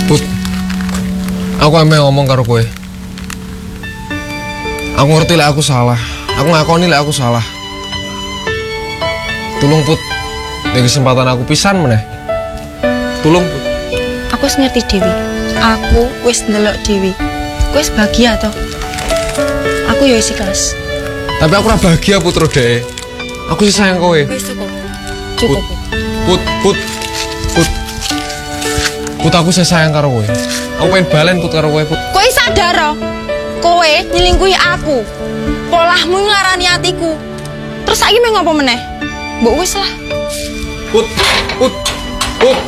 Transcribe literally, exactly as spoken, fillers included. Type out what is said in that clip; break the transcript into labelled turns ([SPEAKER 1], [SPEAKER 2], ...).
[SPEAKER 1] Put, aku emang ngomong karo kowe. Aku ngerti lah aku salah. Aku ngakoni lah aku salah. Tulung Put, ini kesempatan aku pisan meneh. Tulung Put.
[SPEAKER 2] Aku wis ngerti Dewi. Aku wis ndelok Dewi. Aku wis bahagia toh. Aku ya wis ikhlas.
[SPEAKER 1] Tapi aku ora bahagia Putro Dek. Aku sih sayang kowe.
[SPEAKER 2] Wis cukup. Cukup.
[SPEAKER 1] Put, Put, Put. Put aku sih sayang karo kowe. Aku pengen balen Put karo kowe Put.
[SPEAKER 2] Kowe sadar oh? Kowe nyelingkuhi aku. Polahmu nglarani hatiku. Terus saiki mau ngopo meneh? Mbok wis lah.
[SPEAKER 1] Put, Put, Put.